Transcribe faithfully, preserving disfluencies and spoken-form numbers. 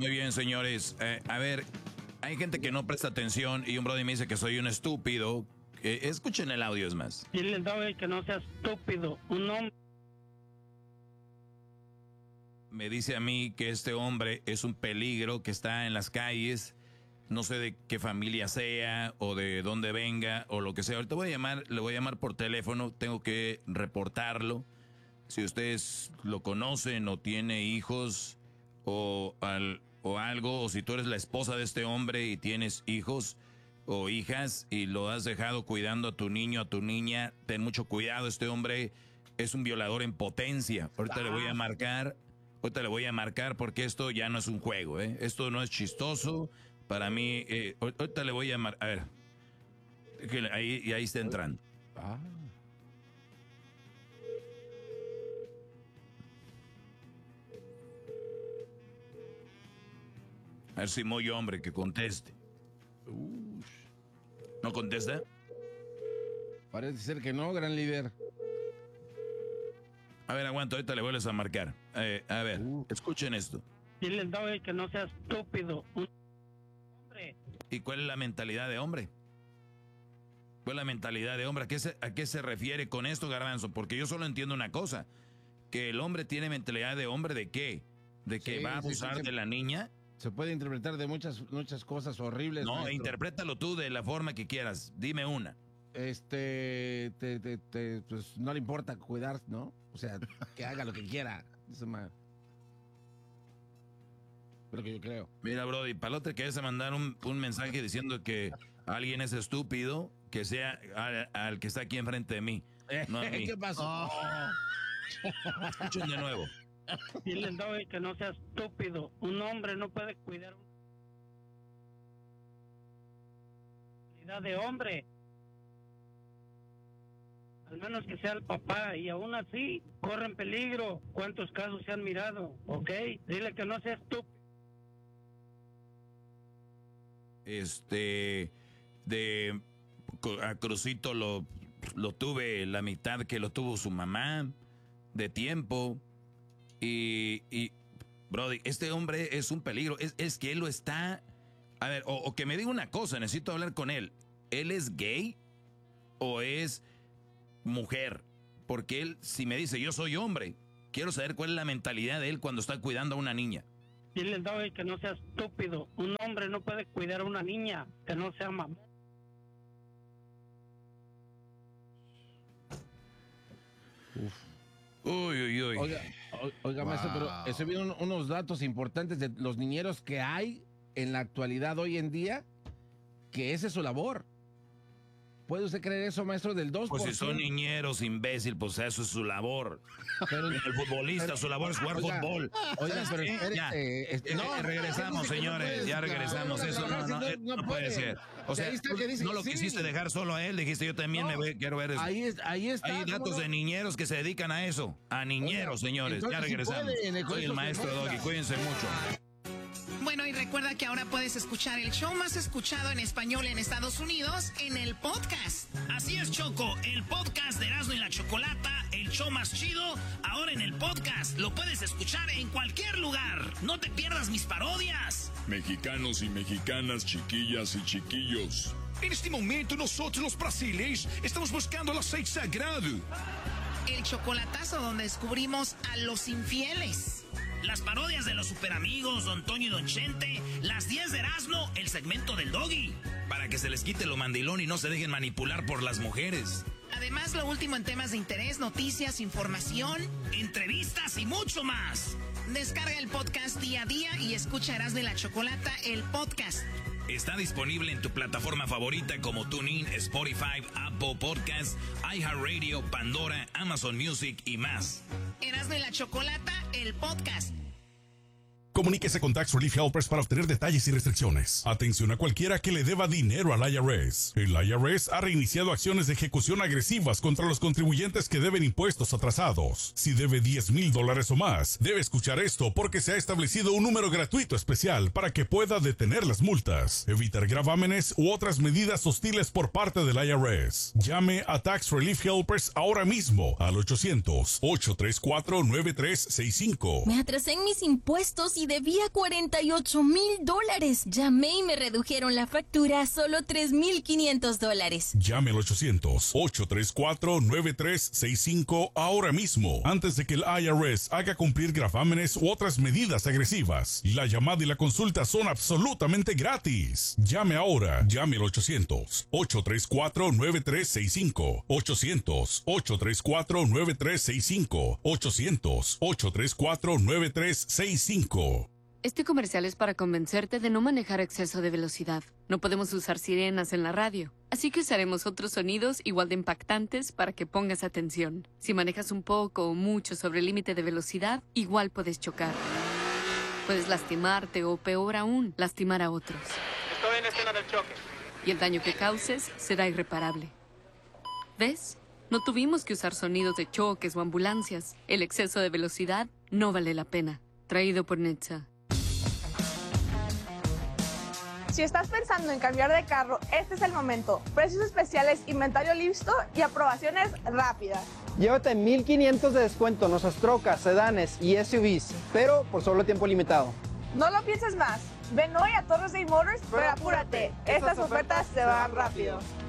Muy bien, señores. Eh, a ver, hay gente que no presta atención y un brother me dice que soy un estúpido. Eh, escuchen el audio, es más. Dile al Doggy que no sea estúpido. Un hombre. Me dice a mí que este hombre es un peligro, que está en las calles. No sé de qué familia sea o de dónde venga o lo que sea. Ahorita voy a llamar, le voy a llamar por teléfono. Tengo que reportarlo. Si ustedes lo conocen o tiene hijos o, al, o algo, o si tú eres la esposa de este hombre y tienes hijos o hijas y lo has dejado cuidando a tu niño, a tu niña, ten mucho cuidado. Este hombre es un violador en potencia. Ahorita ah. le voy a marcar, ahorita le voy a marcar porque esto ya no es un juego, ¿eh? Esto no es chistoso. Para mí, eh, ahorita le voy a marcar, a ver, ahí, y ahí está entrando. Ah. A ver si muy hombre que conteste. Uy. ¿No contesta? Parece ser que no, gran líder. A ver, aguanta, ahorita le vuelves a marcar. Eh, a ver, uh. escuchen esto. Dile al Doggy que no sea estúpido. Un hombre. ¿Y cuál es la mentalidad de hombre? ¿Cuál es la mentalidad de hombre? ¿A qué se, a qué se refiere con esto, Garbanzo? Porque yo solo entiendo una cosa. Que el hombre tiene mentalidad de hombre ¿de qué? ¿De que sí, va a abusar sí, sí, de la niña? Se puede interpretar de muchas muchas cosas horribles. No, maestro. Interprétalo tú de la forma que quieras. Dime una. Este, te, te, te, pues no le importa cuidar, ¿no? O sea, que haga lo que quiera. Eso es lo que yo creo. Mira, Brody, para otro que vayas a mandar un, un mensaje diciendo que alguien es estúpido, que sea al, al que está aquí enfrente de mí. No a mí. ¿Qué pasó? Oh. Escuchen de nuevo. Dile al Doggy que no sea estúpido. Un hombre no puede cuidar una de hombre. Al menos que sea el papá. Y aún así, corren peligro. ¿Cuántos casos se han mirado? ¿Ok? Dile que no sea estúpido. Este... De... A Crucito lo, lo tuve la mitad que lo tuvo su mamá. De tiempo... Y, y, Brody, este hombre es un peligro. Es, es que él lo está... A ver, o, o que me diga una cosa, necesito hablar con él. ¿Él es gay o es mujer? Porque él, si me dice yo soy hombre, quiero saber cuál es la mentalidad de él cuando está cuidando a una niña. Dile al Doggy que no sea estúpido. Un hombre no puede cuidar a una niña, que no sea mamá. Uf. Uy, uy, uy. Oiga, oiga wow. maestro, pero estoy viendo unos datos importantes de los niñeros que hay en la actualidad hoy en día, que esa es su labor. ¿Puede usted creer eso, maestro, del dos por ciento? Pues si son niñeros, imbécil, pues eso es su labor. Pero el futbolista, pero, su labor es jugar oiga, fútbol. Oiga, pero espérate, ya, este, no, eh, regresamos, señores, no ya regresamos. Eso no, no, no, no, no puede ser. O sea, dice, no lo sí. quisiste dejar solo a él, dijiste yo también no, me voy, quiero ver eso. Ahí, es, ahí está. Hay datos no? de niñeros que se dedican a eso, a niñeros, oiga, señores. Ya regresamos. Sí puede, Soy el maestro Doggy, cuídense mucho. Bueno, y recuerda que ahora puedes escuchar el show más escuchado en español en Estados Unidos en el podcast. Así es, Choco, el podcast de Erasmo y la Chocolata, el show más chido, ahora en el podcast. Lo puedes escuchar en cualquier lugar. No te pierdas mis parodias. Mexicanos y mexicanas, chiquillas y chiquillos. En este momento nosotros los brasileños estamos buscando el aceite sagrado. El chocolatazo donde descubrimos a los infieles. Las parodias de los superamigos, Don Toño y Don Chente, las diez de Erasmo, el segmento del Doggy. Para que se les quite lo mandilón y no se dejen manipular por las mujeres. Además, lo último en temas de interés, noticias, información, entrevistas y mucho más. Descarga el podcast día a día y escucha Erasmo y la Chocolata, el podcast. Está disponible en tu plataforma favorita como TuneIn, Spotify, Apple Podcasts, iHeartRadio, Pandora, Amazon Music y más. Erasmo y la Chocolata, el podcast. Comuníquese con Tax Relief Helpers para obtener detalles y restricciones. Atención a cualquiera que le deba dinero al I R S. El I R S ha reiniciado acciones de ejecución agresivas contra los contribuyentes que deben impuestos atrasados. Si debe diez mil dólares o más, debe escuchar esto porque se ha establecido un número gratuito especial para que pueda detener las multas, evitar gravámenes u otras medidas hostiles por parte del I R S. Llame a Tax Relief Helpers ahora mismo al ochocientos, ocho tres cuatro, nueve tres seis cinco. Me atrasé en mis impuestos y debía cuarenta y ocho mil dólares. Llamé y me redujeron la factura a solo tres mil quinientos dólares. Llame al ochocientos, ocho tres cuatro, nueve tres seis cinco ahora mismo, antes de que el I R S haga cumplir gravámenes u otras medidas agresivas. La llamada y la consulta son absolutamente gratis. Llame ahora. Llame al ochocientos, ocho tres cuatro, nueve tres seis cinco. ochocientos, ocho tres cuatro, nueve tres seis cinco. ochocientos, ocho tres cuatro, nueve tres seis cinco. Este comercial es para convencerte de no manejar a exceso de velocidad. No podemos usar sirenas en la radio, así que usaremos otros sonidos igual de impactantes para que pongas atención. Si manejas un poco o mucho sobre el límite de velocidad, igual puedes chocar. Puedes lastimarte o, peor aún, lastimar a otros. Estoy en escena del choque. Y el daño que causes será irreparable. ¿Ves? No tuvimos que usar sonidos de choques o ambulancias. El exceso de velocidad no vale la pena. Traído por Netza. Si estás pensando en cambiar de carro, este es el momento. Precios especiales, inventario listo y aprobaciones rápidas. Llévate mil quinientos de descuento en nuestras trocas, sedanes y S U Vs, pero por solo tiempo limitado. No lo pienses más. Ven hoy a Torres Day Motors, pero apúrate. Estas ofertas se van rápido.